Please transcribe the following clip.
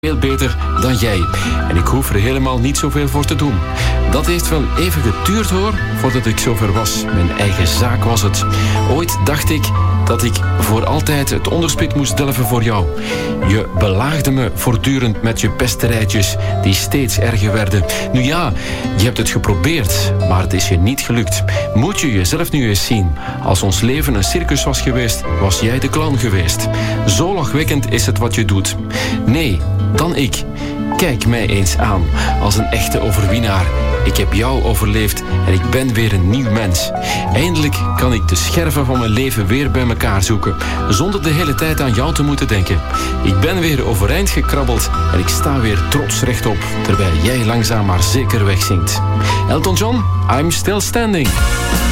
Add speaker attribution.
Speaker 1: veel beter dan jij. En ik hoef er helemaal niet zoveel voor te doen. Dat heeft wel even geduurd hoor, voordat ik zover was. Mijn eigen zaak was het. Ooit dacht ik dat ik voor altijd het onderspit moest delven voor jou. Je belaagde me voortdurend met je pesterijtjes, die steeds erger werden. Nu ja, je hebt het geprobeerd, maar het is je niet gelukt. Moet je jezelf nu eens zien. Als ons leven een circus was geweest, was jij de clown geweest. Zo lachwekkend is het wat je doet. Nee, dan ik. Kijk mij eens aan, als een echte overwinnaar. Ik heb jou overleefd en ik ben weer een nieuw mens. Eindelijk kan ik de scherven van mijn leven weer bij elkaar zoeken, zonder de hele tijd aan jou te moeten denken. Ik ben weer overeind gekrabbeld en ik sta weer trots rechtop, terwijl jij langzaam maar zeker wegzinkt. Elton John, I'm Still Standing.